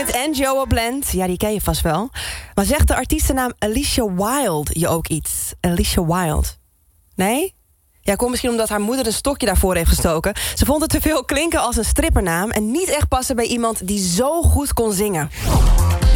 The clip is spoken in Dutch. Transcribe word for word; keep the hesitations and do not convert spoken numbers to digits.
Smith en Joe Blend. Ja, die ken je vast wel. Maar zegt de artiestennaam Alicia Wilde je ook iets? Alicia Wilde. Nee? Ja, komt misschien omdat haar moeder een stokje daarvoor heeft gestoken. Ze vond het te veel klinken als een strippernaam en niet echt passen bij iemand die zo goed kon zingen.